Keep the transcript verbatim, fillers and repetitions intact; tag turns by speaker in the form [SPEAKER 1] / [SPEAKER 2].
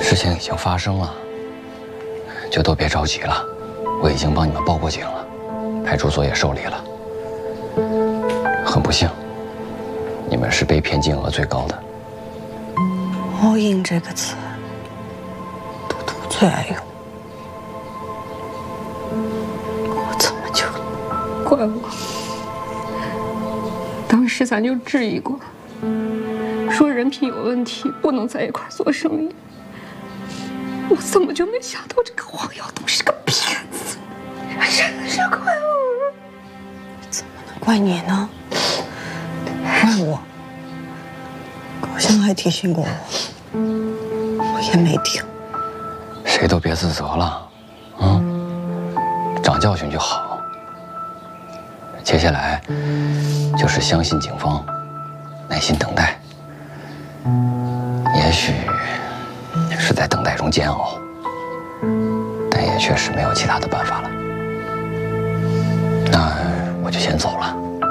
[SPEAKER 1] 事情已经发生了，就都别着急了。我已经帮你们报过警了，派出所也受理了。很不幸，你们是被骗金额最高的。
[SPEAKER 2] all in 这个词，图图最爱用。我怎么就
[SPEAKER 3] 怪我？当时咱就质疑过，说人品有问题，不能在一块做生意。我怎么就没想到这个黄耀东是个骗子？真的是怪我！
[SPEAKER 2] 怎么能怪你呢？怪我？高香还提醒过我，我也没听。
[SPEAKER 1] 谁都别自责了，嗯，长教训就好。接下来就是相信警方，耐心等待。也许是在等待中煎熬，但也确实没有其他的办法了。那我就先走了。